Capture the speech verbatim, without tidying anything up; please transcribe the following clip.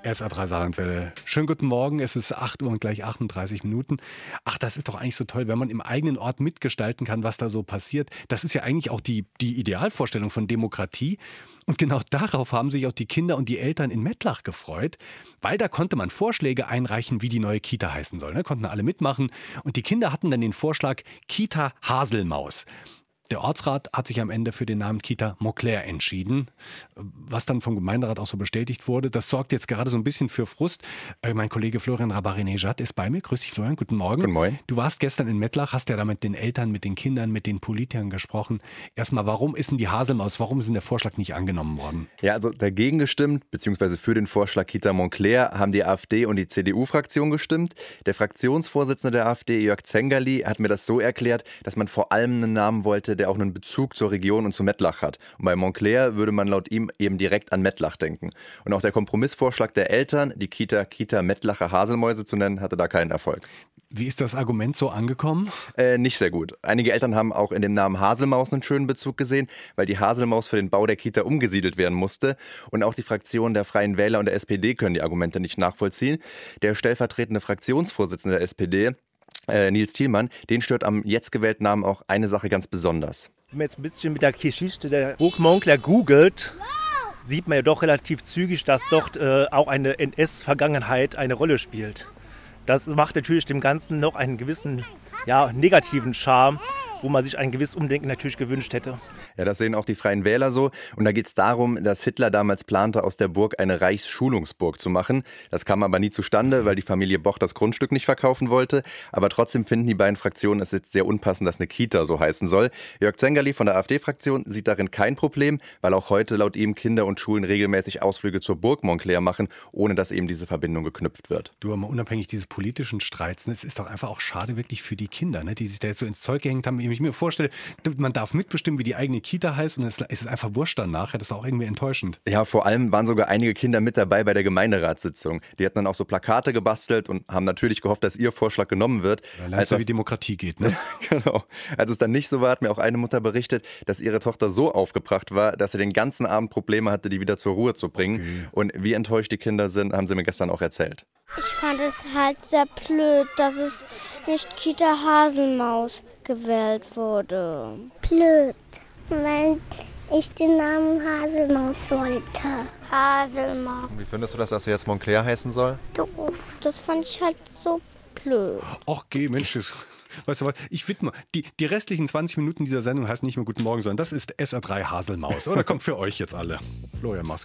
S R drei Saarlandwelle. Schönen guten Morgen, es ist acht Uhr und gleich achtunddreißig Minuten. Ach, das ist doch eigentlich so toll, wenn man im eigenen Ort mitgestalten kann, was da so passiert. Das ist ja eigentlich auch die, die Idealvorstellung von Demokratie. Und genau darauf haben sich auch die Kinder und die Eltern in Mettlach gefreut, weil da konnte man Vorschläge einreichen, wie die neue Kita heißen soll. Ne? Konnten alle mitmachen. Und die Kinder hatten dann den Vorschlag Kita Haselmaus. Der Ortsrat hat sich am Ende für den Namen Kita Montclair entschieden, was dann vom Gemeinderat auch so bestätigt wurde. Das sorgt jetzt gerade so ein bisschen für Frust. Äh, mein Kollege Florian Rabarinejad ist bei mir. Grüß dich, Florian. Guten Morgen. Guten Morgen. Du warst gestern in Mettlach, hast ja da mit den Eltern, mit den Kindern, mit den Politikern gesprochen. Erstmal, warum ist denn die Haselmaus, warum ist denn der Vorschlag nicht angenommen worden? Ja, also dagegen gestimmt, beziehungsweise für den Vorschlag Kita Montclair haben die AfD und die C D U-Fraktion gestimmt. Der Fraktionsvorsitzende der AfD, Jörg Zengerli, hat mir das so erklärt, dass man vor allem einen Namen wollte, der auch einen Bezug zur Region und zu Mettlach hat. Und bei Montclair würde man laut ihm eben direkt an Mettlach denken. Und auch der Kompromissvorschlag der Eltern, die Kita Kita Mettlacher Haselmäuse zu nennen, hatte da keinen Erfolg. Wie ist das Argument so angekommen? Äh, nicht sehr gut. Einige Eltern haben auch in dem Namen Haselmaus einen schönen Bezug gesehen, weil die Haselmaus für den Bau der Kita umgesiedelt werden musste. Und auch die Fraktionen der Freien Wähler und der S P D können die Argumente nicht nachvollziehen. Der stellvertretende Fraktionsvorsitzende der S P D, äh, Nils Thielmann, den stört am jetzt gewählten Namen auch eine Sache ganz besonders. Wenn man jetzt ein bisschen mit der Geschichte der Burg Montclair googelt, sieht man ja doch relativ zügig, dass dort äh, auch eine N S-Vergangenheit eine Rolle spielt. Das macht natürlich dem Ganzen noch einen gewissen, ja, negativen Charme, wo man sich ein gewisses Umdenken natürlich gewünscht hätte. Ja, das sehen auch die Freien Wähler so. Und da geht es darum, dass Hitler damals plante, aus der Burg eine Reichsschulungsburg zu machen. Das kam aber nie zustande, weil die Familie Boch das Grundstück nicht verkaufen wollte. Aber trotzdem finden die beiden Fraktionen es jetzt sehr unpassend, dass eine Kita so heißen soll. Jörg Zengerli von der AfD-Fraktion sieht darin kein Problem, weil auch heute laut ihm Kinder und Schulen regelmäßig Ausflüge zur Burg Montclair machen, ohne dass eben diese Verbindung geknüpft wird. Du, aber unabhängig dieses politischen Streits, ne, es ist doch einfach auch schade wirklich für die Kinder, ne, die sich da jetzt so ins Zeug gehängt haben. Wenn ich mir vorstelle, man darf mitbestimmen, wie die eigene Kita heißt und es ist einfach wurscht danach. Das ist auch irgendwie enttäuschend. Ja, vor allem waren sogar einige Kinder mit dabei bei der Gemeinderatssitzung. Die hatten dann auch so Plakate gebastelt und haben natürlich gehofft, dass ihr Vorschlag genommen wird. Da lernst du, wie Demokratie geht, ne? Genau. Als es dann nicht so war, hat mir auch eine Mutter berichtet, dass ihre Tochter so aufgebracht war, dass sie den ganzen Abend Probleme hatte, die wieder zur Ruhe zu bringen. Okay. Und wie enttäuscht die Kinder sind, haben sie mir gestern auch erzählt. Ich fand es halt sehr blöd, dass es nicht Kita Haselmaus gewählt wurde. Blöd, weil ich den Namen Haselmaus wollte. Haselmaus. Wie findest du das, dass sie jetzt Montclair heißen soll? Doof, das fand ich halt so blöd. Ach, geh, Mensch, das, weißt du was, ich widme, die, die restlichen zwanzig Minuten dieser Sendung heißt nicht mehr Guten Morgen, sondern das ist S R drei Haselmaus. Oder kommt für euch jetzt alle. Florian, mach's gut.